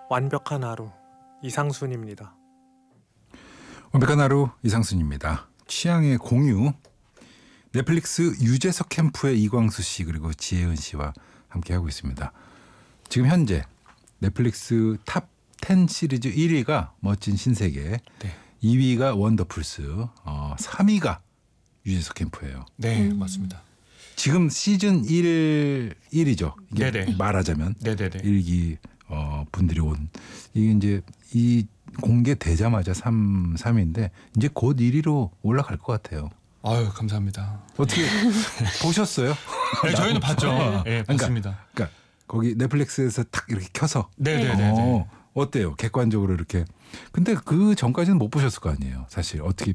완벽한 하루 이상순입니다. 완벽한 하루 이상순입니다. 취향의 공유 넷플릭스 유재석 캠프의 이광수 씨 그리고 지혜은 씨와 함께하고 있습니다. 지금 현재 넷플릭스 탑 10 시리즈 1위가 멋진 신세계, 네. 2위가 원더풀스, 3위가 유재석 캠프예요. 네, 맞습니다. 지금 시즌 1이죠. 이게 네네. 말하자면 네네네. 1기 분들이 온 이게 이제 이 공개되자마자 3위인데 이제 곧 1위로 올라갈 것 같아요. 아유, 감사합니다. 어떻게 보셨어요? 네, 저희는 봤죠. 네, 봤습니다. 그러니까 거기 넷플릭스에서 탁 이렇게 켜서 네네네. 어때요? 객관적으로 이렇게. 근데 그 전까지는 못 보셨을 거 아니에요. 사실 어떻게